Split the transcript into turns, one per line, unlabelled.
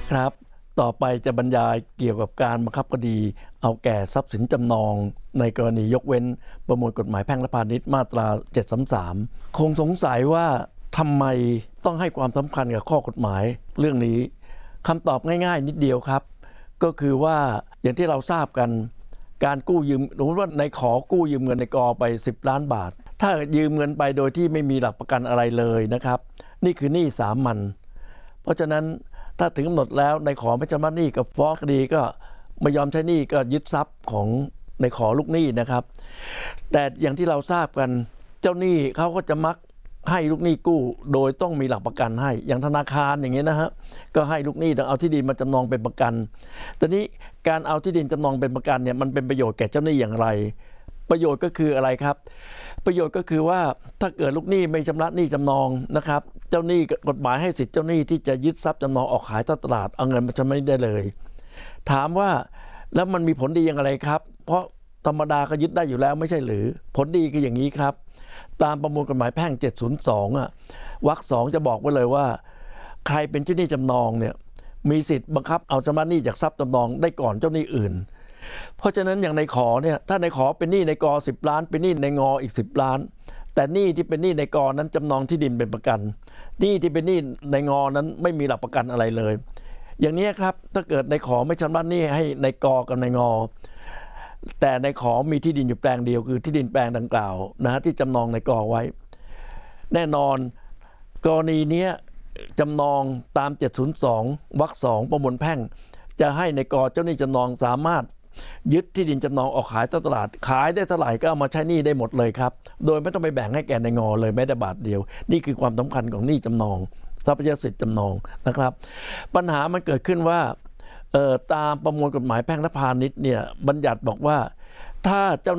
ครับต่อไปจะบรรยายเกี่ยวกับการบังคับคดีเอาแก่ทรัพย์สินจำนองในกรณียกเว้นประมวลกฎหมายแพ่งและพาณิชย์มาตรา733คงสงสัยว่าทำไมต้องให้ความสำคัญกับข้อกฎหมายเรื่องนี้คำตอบง่ายๆนิดเดียวครับก็คือว่าอย่างที่เราทราบกันการกู้ยืมสมมติว่าในขอกู้ยืมเงินในกอไป10 ล้านบาทถ้ายืมเงินไปโดยที่ไม่มีหลักประกันอะไรเลยนะครับนี่คือหนี้สามัญเพราะฉะนั้นถ้าถึงกำหนดแล้วในขอไม่ชำระหนี้กับฟ้องคดีก็ไม่ยอมใช้หนี้ก็ยึดทรัพย์ของในขอลูกหนี้นะครับแต่อย่างที่เราทราบกันเจ้าหนี้เขาก็จะมักให้ลูกหนี้กู้โดยต้องมีหลักประกันให้อย่างธนาคารอย่างเงี้ยนะฮะก็ให้ลูกหนี้ต้องเอาที่ดินมาจำนองเป็นประกันแต่นี้การเอาที่ดินจำนองเป็นประกันเนี่ยมันเป็นประโยชน์แก่เจ้าหนี้อย่างไรประโยชน์ก็คืออะไรครับประโยชน์ก็คือว่าถ้าเกิดลูกหนี้ไม่ชำระหนี้จำนองนะครับเจ้าหนี้กฎหมายให้สิทธิ์เจ้าหนี้ที่จะยึดทรัพย์จำนองออกขายตลาดเอาเงินมาชำระหนี้ได้เลยถามว่าแล้วมันมีผลดีอย่างไรครับเพราะธรรมดาก็ยึดได้อยู่แล้วไม่ใช่หรือผลดีคืออย่างนี้ครับตามประมวลกฎหมายแพ่ง702วรรค 2จะบอกไว้เลยว่าใครเป็นเจ้าหนี้จำนองเนี่ยมีสิทธิ์บังคับเอาชำระหนี้จากทรัพย์จำนองได้ก่อนเจ้าหนี้อื่นเพราะฉะนั้นอย่างในขอเนี่ยถ้าในขอเป็นหนี้ในกอ10 ล้านเป็นหนี้ในงออีก10 ล้านแต่หนี้ที่เป็นหนี้ในกอนั้นจำนองที่ดินเป็นประกันหนี้ที่เป็นหนี้ในงอนั้นไม่มีหลักประกันอะไรเลยอย่างนี้ครับถ้าเกิดในขอไม่ชำระหนี้ให้ในกอกับในงอแต่ในขอมีที่ดินอยู่แปลงเดียวคือที่ดินแปลงดังกล่าวนะที่จำนองในกอไว้แน่นอนกรณีนี้จำนองตาม702วรรค 2ประมวลแพ่งจะให้ในกอเจ้าหนี้จำนองสามารถยึดที่ดินจำนองออกขายตลาดขายได้เท่าไหร่ก็เอามาใช้หนี้ได้หมดเลยครับโดยไม่ต้องไปแบ่งให้แก่ในงอเลยแม้แต่บาทเดียวนี่คือความสำคัญของหนี้จำนองทรัพยสิทธิ์จำนองนะครับปัญหามันเกิดขึ้นว่าตามประมวลกฎหมายแพ่งและพาณิชย์เนี่ยบัญญัติบอกว่าถ้าเจ้า